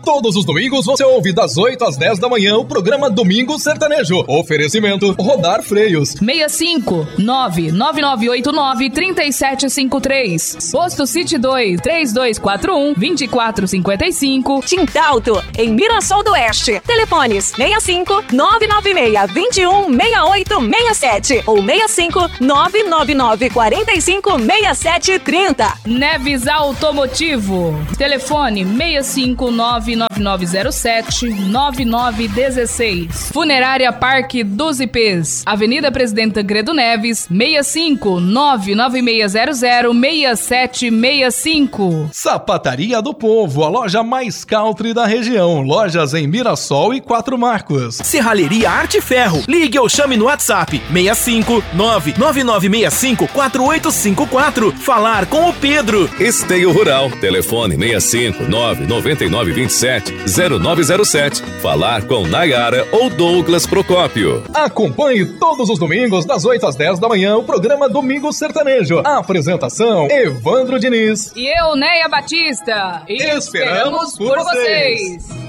Todos os domingos você ouve das 8 às 10 da manhã o programa Domingo Sertanejo. Oferecimento Rodar Freios. 65-99989-3753. Posto City 2, 3241-2455. Tintalto, em Mirassol do Oeste. Telefones 65-996-216867 ou 65-999-456730. Neves Automotivo. Telefone 6599907-9916. Funerária Parque dos IPs. Avenida Presidente Tancredo Neves, 65-99600-6765. Sapataria do Povo, a loja mais country da região. Lojas em Mirassol e Quatro Marcos. Serralheria Arte Ferro. Ligue ou chame no WhatsApp 65-99965-4854. Falar com o Pedro. Esteio Rural. Telefone 65-99927-0907. Falar com Nayara ou Douglas Procópio. Acompanhe todos os domingos das 8 às 10 da manhã o programa Domingo Sertanejo. A apresentação Evandro Diniz e eu, Neia Batista. Esperamos por vocês.